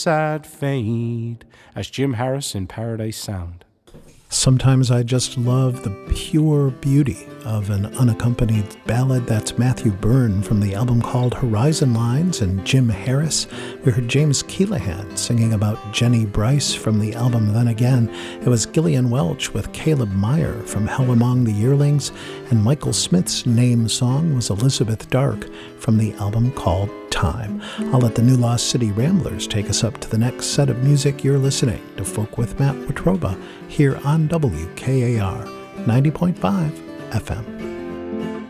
sad fade as Jim Harris in Paradise Sound. Sometimes I just love the pure beauty of an unaccompanied ballad. That's Matthew Byrne from the album called Horizon Lines, and Jim Harris. We heard James Keelahan singing about Jenny Brice from the album Then Again. It was Gillian Welch with Caleb Meyer from Hell Among the Yearlings, and Michael Smith's name song was Elizabeth Dark from the album called Time. I'll let the New Lost City Ramblers take us up to the next set of music. You're listening to Folk with Matt Watroba here on WKAR 90.5 FM.